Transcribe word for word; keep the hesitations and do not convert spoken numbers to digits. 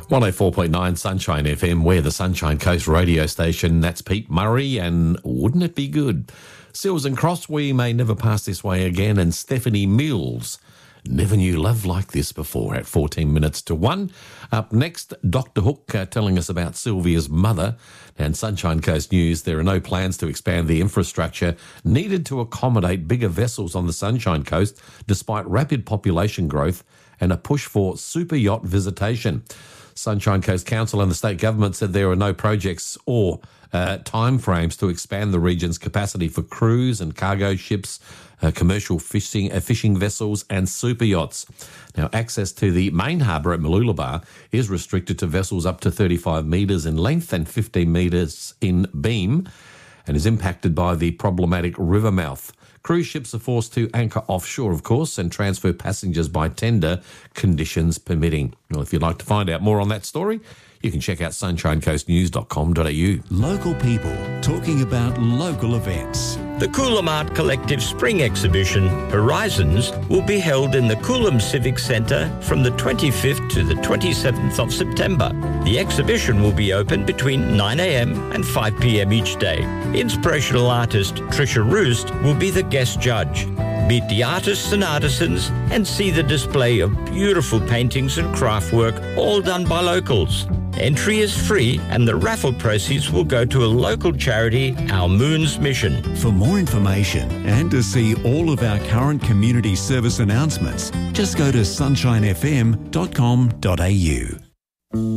one oh four point nine Sunshine F M, we're the Sunshine Coast radio station. That's Pete Murray, and wouldn't it be good? Sills and Cross, we may never pass this way again, and Stephanie Mills, never knew love like this before, at fourteen minutes to one. Up next, Doctor Hook uh, telling us about Sylvia's mother. And Sunshine Coast News, there are no plans to expand the infrastructure needed to accommodate bigger vessels on the Sunshine Coast, despite rapid population growth and a push for super yacht visitation. Sunshine Coast Council and the state government said there are no projects or uh, timeframes to expand the region's capacity for cruise and cargo ships, uh, commercial fishing uh, fishing vessels and super yachts. Now, access to the main harbour at Mooloolaba is restricted to vessels up to thirty-five metres in length and fifteen metres in beam, and is impacted by the problematic river mouth. Cruise ships are forced to anchor offshore, of course, and transfer passengers by tender, conditions permitting. Well, if you'd like to find out more on that story, you can check out sunshine coast news dot com dot a u. Local people talking about local events. The Coolum Art Collective Spring Exhibition, Horizons, will be held in the Coolum Civic Centre from the twenty-fifth to the twenty-seventh of September. The exhibition will be open between nine a m and five p m each day. Inspirational artist Trisha Roost will be the guest judge. Meet the artists and artisans and see the display of beautiful paintings and craft work, all done by locals. Entry is free and the raffle proceeds will go to a local charity, Our Moon's Mission. For more information and to see all of our current community service announcements, just go to sunshine f m dot com dot a u.